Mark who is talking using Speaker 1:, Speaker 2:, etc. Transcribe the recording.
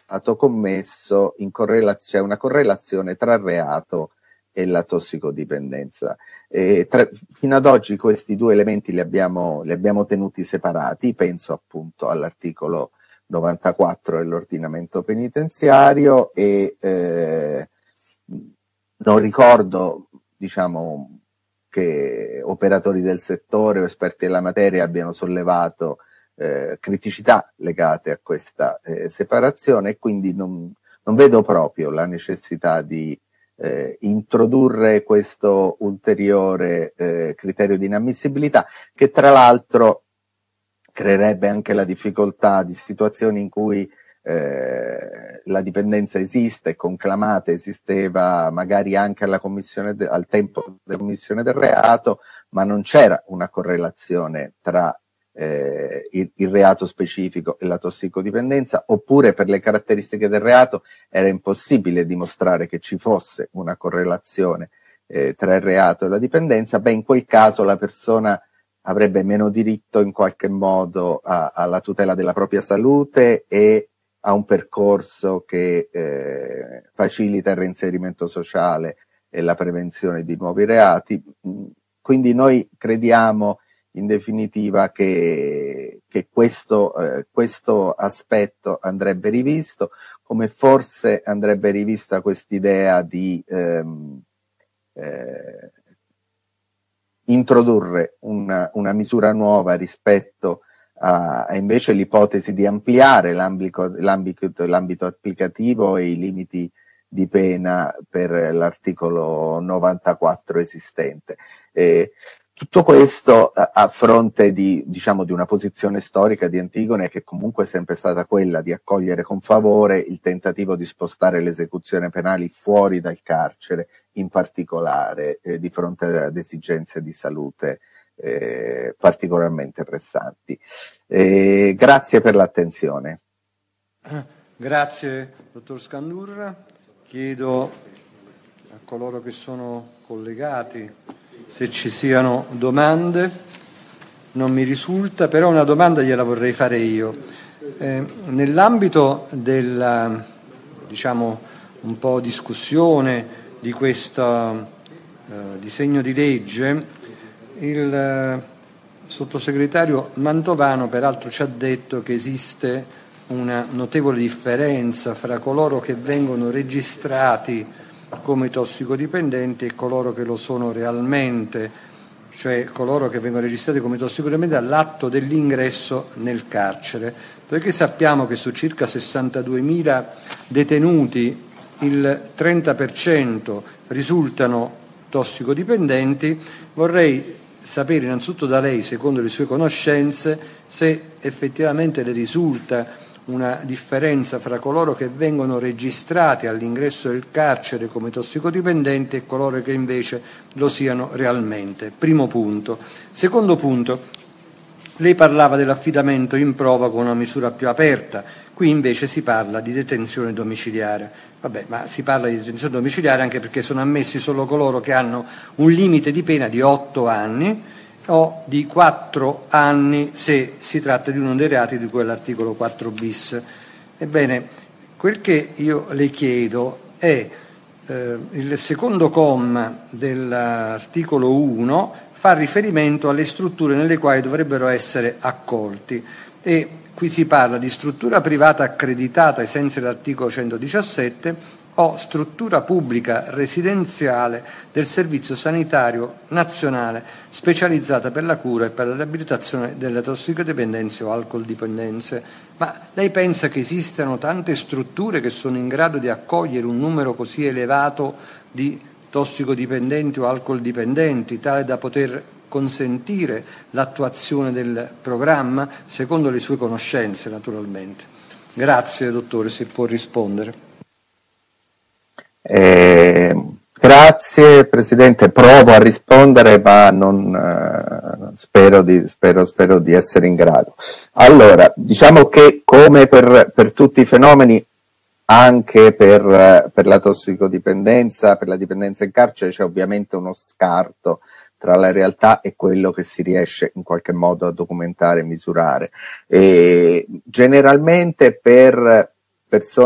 Speaker 1: stato commesso c'è una correlazione tra il reato e la tossicodipendenza. Fino ad oggi questi due elementi li abbiamo tenuti separati, penso appunto all'articolo 94 dell'ordinamento penitenziario e non ricordo, diciamo, che operatori del settore o esperti della materia abbiano sollevato criticità legate a questa separazione, e quindi non vedo proprio la necessità di introdurre questo ulteriore criterio di inammissibilità, che tra l'altro creerebbe anche la difficoltà di situazioni in cui la dipendenza esiste, conclamata, esisteva magari anche al tempo della commissione del reato, ma non c'era una correlazione tra il reato specifico e la tossicodipendenza, oppure per le caratteristiche del reato era impossibile dimostrare che ci fosse una correlazione tra il reato e la dipendenza. In quel caso la persona avrebbe meno diritto in qualche modo alla tutela della propria salute e a un percorso che facilita il reinserimento sociale e la prevenzione di nuovi reati. Quindi noi crediamo in definitiva che questo aspetto andrebbe rivisto, come forse andrebbe rivista quest'idea di introdurre una misura nuova rispetto a invece l'ipotesi di ampliare l'ambito applicativo e i limiti di pena per l'articolo 94 esistente. Tutto questo a fronte di una posizione storica di Antigone, che comunque è sempre stata quella di accogliere con favore il tentativo di spostare le esecuzioni penali fuori dal carcere, in particolare di fronte ad esigenze di salute particolarmente pressanti. Grazie per l'attenzione.
Speaker 2: Grazie, dottor Scandurra. Chiedo a coloro che sono collegati se ci siano domande. Non mi risulta, però una domanda gliela vorrei fare io. Nell'ambito della, un po' discussione di questo disegno di legge, il sottosegretario Mantovano peraltro ci ha detto che esiste una notevole differenza fra coloro che vengono registrati come tossicodipendenti e coloro che lo sono realmente, cioè coloro che vengono registrati come tossicodipendenti all'atto dell'ingresso nel carcere. Perché sappiamo che su circa 62.000 detenuti il 30% risultano tossicodipendenti, vorrei sapere innanzitutto da lei, secondo le sue conoscenze, se effettivamente le risulta una differenza fra coloro che vengono registrati all'ingresso del carcere come tossicodipendenti e coloro che invece lo siano realmente. Primo punto. Secondo punto, lei parlava dell'affidamento in prova con una misura più aperta, qui invece si parla di detenzione domiciliare. Vabbè, ma si parla di detenzione domiciliare anche perché sono ammessi solo coloro che hanno un limite di pena di 8 anni o di 4 anni se si tratta di uno dei reati di cui all'articolo 4 bis. Ebbene, quel che io le chiedo è il secondo comma dell'articolo 1 fa riferimento alle strutture nelle quali dovrebbero essere accolti e qui si parla di struttura privata accreditata ai sensi dell'articolo 117 o struttura pubblica residenziale del Servizio Sanitario Nazionale specializzata per la cura e per la riabilitazione delle tossicodipendenze o alcoldipendenze. Ma lei pensa che esistano tante strutture che sono in grado di accogliere un numero così elevato di tossicodipendenti o alcoldipendenti, tale da poter consentire l'attuazione del programma, secondo le sue conoscenze naturalmente? Grazie dottore, se può rispondere.
Speaker 1: Grazie Presidente, provo a rispondere ma non spero di essere in grado. Allora, diciamo che come per tutti i fenomeni, anche per la tossicodipendenza, per la dipendenza in carcere, c'è ovviamente uno scarto tra la realtà e quello che si riesce in qualche modo a documentare e misurare. Generalmente per persone